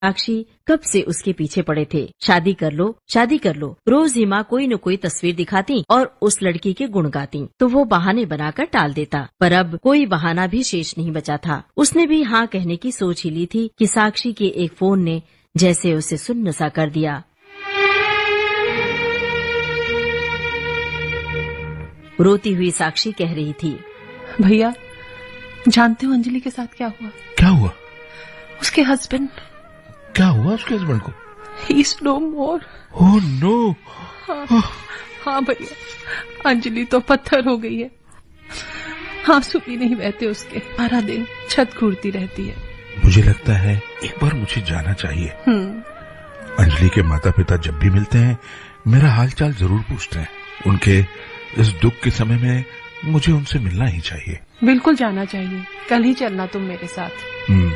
साक्षी कब से उसके पीछे पड़े थे। शादी कर लो, शादी कर लो। रोज ही माँ कोई न कोई तस्वीर दिखाती और उस लड़की के गुण गाती, तो वो बहाने बनाकर टाल देता। पर अब कोई बहाना भी शेष नहीं बचा था। उसने भी हाँ कहने की सोच ही ली थी कि साक्षी के एक फोन ने जैसे उसे सुन्न सा कर दिया। रोती हुई साक्षी कह रही थी, भैया जानते हो अंजलि के साथ क्या हुआ? क्या हुआ? उसके हस्बैंड। क्या हुआ उसके हस्बैंड को? He is no more. Oh no. हाँ भैया, अंजलि तो पत्थर हो गई है। आंसू भी नहीं बहते उसके, सारा दिन छत घूरती रहती है। मुझे लगता है एक बार मुझे जाना चाहिए। अंजलि के माता पिता जब भी मिलते हैं मेरा हालचाल जरूर पूछते हैं। उनके इस दुख के समय में मुझे उनसे मिलना ही चाहिए। बिल्कुल जाना चाहिए, कल ही चलना तुम मेरे साथ।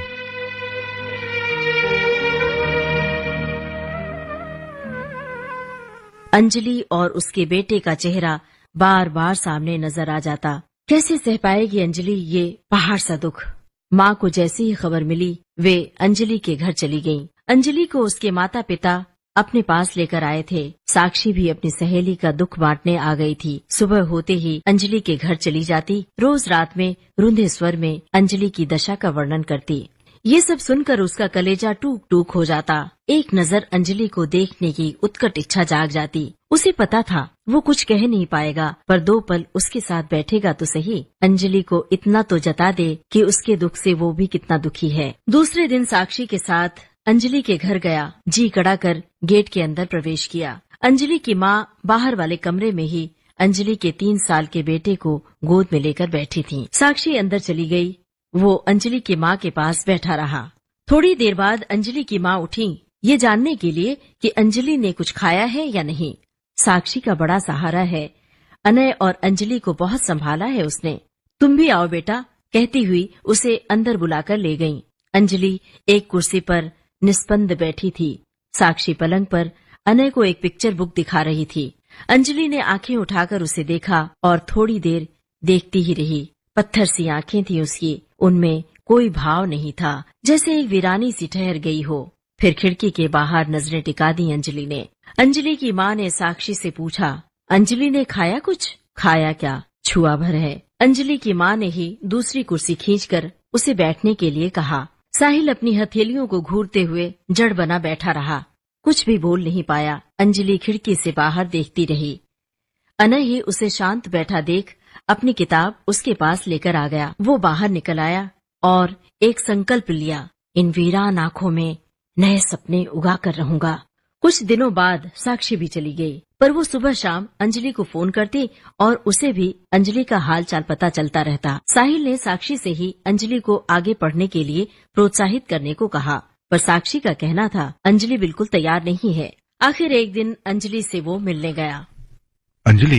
अंजलि और उसके बेटे का चेहरा बार बार सामने नजर आ जाता। कैसे सह पाएगी अंजलि ये पहाड़ सा दुख। माँ को जैसी ही खबर मिली वे अंजलि के घर चली गईं। अंजलि को उसके माता पिता अपने पास लेकर आए थे। साक्षी भी अपनी सहेली का दुख बांटने आ गई थी। सुबह होते ही अंजलि के घर चली जाती। रोज रात में रुंधे स्वर में अंजलि की दशा का वर्णन करती। ये सब सुनकर उसका कलेजा टूक टूक हो जाता। एक नजर अंजलि को देखने की उत्कट इच्छा जाग जाती। उसे पता था वो कुछ कह नहीं पाएगा, पर 2 पल उसके साथ बैठेगा तो सही। अंजलि को इतना तो जता दे कि उसके दुख से वो भी कितना दुखी है। दूसरे दिन साक्षी के साथ अंजलि के घर गया। जी कड़ा कर गेट के अंदर प्रवेश किया। अंजलि की माँ बाहर वाले कमरे में ही अंजलि के 3 साल के बेटे को गोद में लेकर बैठी थी। साक्षी अंदर चली गई। वो अंजलि की माँ के पास बैठा रहा। थोड़ी देर बाद अंजलि की माँ उठी, ये जानने के लिए कि अंजलि ने कुछ खाया है या नहीं। साक्षी का बड़ा सहारा है। अनय और अंजलि को बहुत संभाला है उसने। तुम भी आओ बेटा, कहती हुई उसे अंदर बुलाकर ले गईं। अंजलि एक कुर्सी पर निस्पंद बैठी थी। साक्षी पलंग पर अनय को एक पिक्चर बुक दिखा रही थी। अंजलि ने आंखें उठाकर उसे देखा और थोड़ी देर देखती ही रही। पत्थर सी आंखें थी उसकी, उनमें कोई भाव नहीं था, जैसे एक वीरानी सी ठहर गई हो। फिर खिड़की के बाहर नजरें टिका दी अंजलि ने। अंजलि की माँ ने साक्षी से पूछा, अंजलि ने खाया कुछ? खाया क्या, छुआ भर है। अंजलि की माँ ने ही दूसरी कुर्सी खींचकर उसे बैठने के लिए कहा। साहिल अपनी हथेलियों को घूरते हुए जड़ बना बैठा रहा, कुछ भी बोल नहीं पाया। अंजलि खिड़की से बाहर देखती रही। अनय ही उसे शांत बैठा देख अपनी किताब उसके पास लेकर आ गया। वो बाहर निकल आया और एक संकल्प लिया, इन वीरान आंखों में नए सपने उगा कर रहूंगा। कुछ दिनों बाद साक्षी भी चली गई, पर वो सुबह शाम अंजलि को फोन करती और उसे भी अंजलि का हाल चाल पता चलता रहता। साहिल ने साक्षी से ही अंजलि को आगे पढ़ने के लिए प्रोत्साहित करने को कहा, पर साक्षी का कहना था अंजलि बिल्कुल तैयार नहीं है। आखिर एक दिन अंजलि से वो मिलने गया। अंजलि,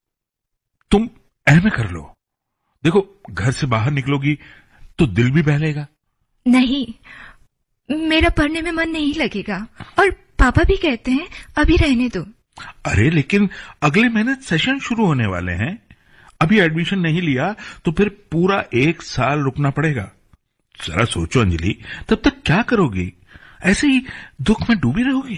तुम ऐमे कर लो। देखो, घर से बाहर निकलोगी तो दिल भी बहलेगा। नहीं, मेरा पढ़ने में मन नहीं लगेगा और पापा भी कहते हैं अभी रहने दो। अरे लेकिन अगले महीने सेशन शुरू होने वाले हैं। अभी एडमिशन नहीं लिया तो फिर पूरा 1 साल रुकना पड़ेगा। जरा सोचो अंजलि, तब तक क्या करोगी? ऐसे ही दुख में डूबी रहोगी।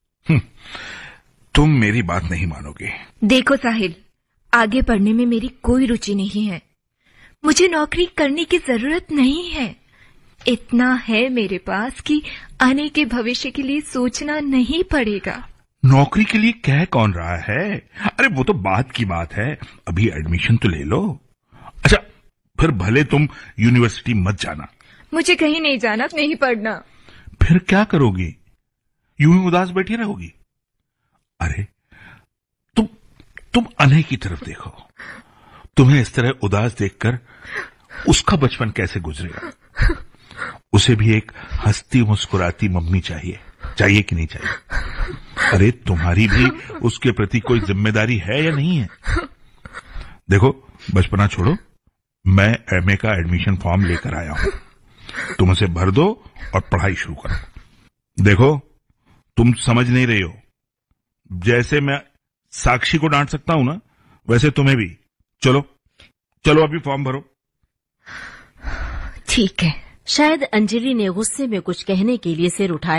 तुम मेरी बात नहीं मानोगे। देखो साहिल, आगे पढ़ने में मेरी कोई रुचि नहीं है। मुझे नौकरी करने की जरूरत नहीं है। इतना है मेरे पास कि आने के भविष्य के लिए सोचना नहीं पड़ेगा। नौकरी के लिए कह कौन रहा है? अरे वो तो बात की बात है, अभी एडमिशन तो ले लो। अच्छा, फिर भले तुम यूनिवर्सिटी मत जाना। मुझे कहीं नहीं जाना, नहीं पढ़ना। फिर क्या करोगी? यूं ही उदास बैठी रहोगी? अरे तुम अनय की तरफ देखो। तुम्हें इस तरह उदास देखकर उसका बचपन कैसे गुजरेगा? उसे भी एक हंसती मुस्कुराती मम्मी चाहिए कि नहीं चाहिए? अरे तुम्हारी भी उसके प्रति कोई जिम्मेदारी है या नहीं है? देखो, बचपना छोड़ो, मैं एमए का एडमिशन फॉर्म लेकर आया हूं। तुम उसे भर दो और पढ़ाई शुरू करो। देखो, तुम समझ नहीं रही हो। जैसे मैं साक्षी को डांट सकता हूं ना, वैसे तुम्हें भी। चलो अभी फॉर्म भरो। ठीक है। शायद अंजलि ने गुस्से में कुछ कहने के लिए सिर उठाया।